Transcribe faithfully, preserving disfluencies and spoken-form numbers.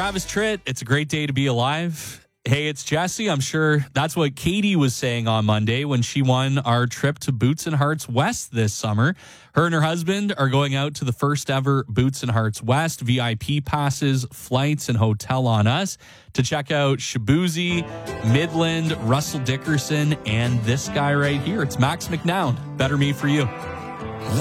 Travis Tritt, it's a great day to be alive. Hey, it's Jesse. I'm sure that's what Katie was saying on Monday when she won our trip to Boots and Hearts West this summer. Her and her husband are going out to the first ever Boots and Hearts West. V I P passes, flights, and hotel on us to check out Shaboozey, Midland, Russell Dickerson, and this guy right here. It's Max McNown. Better Me For You.